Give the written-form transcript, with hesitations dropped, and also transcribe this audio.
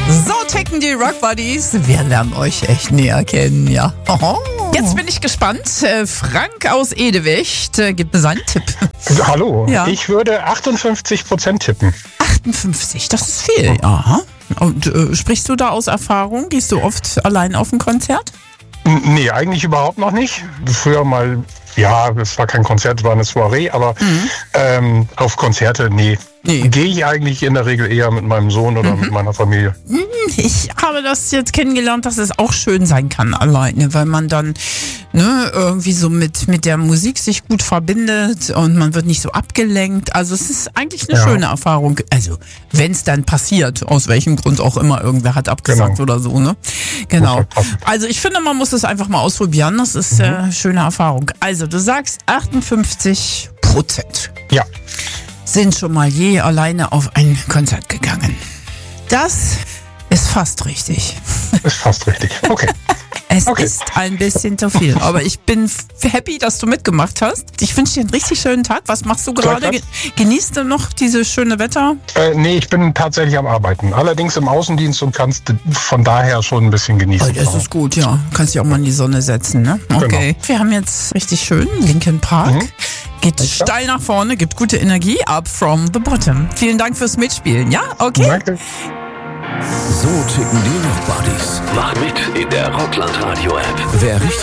So ticken die Rock Buddies. Wir lernen euch echt näher kennen, ja. Jetzt bin ich gespannt. Frank aus Edewicht gibt mir seinen Tipp. Hallo, Ja. Ich würde 58% tippen. 58, das ist viel. Aha. Und sprichst du da aus Erfahrung? Gehst du oft allein auf ein Konzert? Nee, eigentlich überhaupt noch nicht. Früher mal, ja, es war kein Konzert, es war eine Soiree, aber auf Konzerte, nee. Gehe ich eigentlich in der Regel eher mit meinem Sohn oder mit meiner Familie. Ich habe das jetzt kennengelernt, dass es auch schön sein kann alleine, weil man dann irgendwie so mit der Musik sich gut verbindet und man wird nicht so abgelenkt. Also es ist eigentlich eine schöne Erfahrung. Also wenn es dann passiert, aus welchem Grund auch immer, irgendwer hat abgesagt oder so, ne? Genau. Also ich finde, man muss es einfach mal ausprobieren. Das ist eine schöne Erfahrung. Also du sagst 58%. Ja. Sind schon mal je alleine auf ein Konzert gegangen. Das ist fast richtig. Ist fast richtig. Okay. Es ist ein bisschen zu viel, aber ich bin happy, dass du mitgemacht hast. Ich wünsche dir einen richtig schönen Tag. Was machst du gerade? Genießt du noch dieses schöne Wetter? Nee, ich bin tatsächlich am Arbeiten. Allerdings im Außendienst und kannst von daher schon ein bisschen genießen. Oh, das ist gut, ja. Kannst dich auch mal in die Sonne setzen, ne? Okay. Genau. Wir haben jetzt richtig schön Linkin Park. Geht steil nach vorne, gibt gute Energie. Up from the bottom. Vielen Dank fürs Mitspielen. Ja, okay. Danke. So ticken die Rock Buddies. Mach mit in der Rockland Radio App. Wer richtig